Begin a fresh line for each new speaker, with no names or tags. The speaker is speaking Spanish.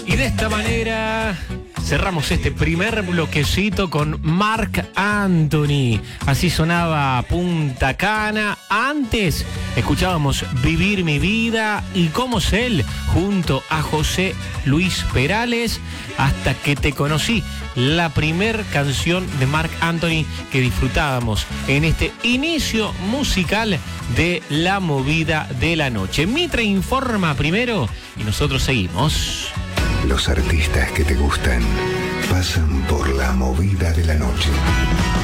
Y de esta manera cerramos este primer bloquecito con Marc Anthony. Así sonaba Punta Cana. Antes escuchábamos Vivir mi vida y Cómo es él junto a José Luis Perales. Hasta que te conocí, la primer canción de Marc Anthony que disfrutábamos en este inicio musical de La Movida de la Noche. Mitre informa primero y nosotros seguimos.
Los artistas que te gustan pasan por La Movida de la Noche.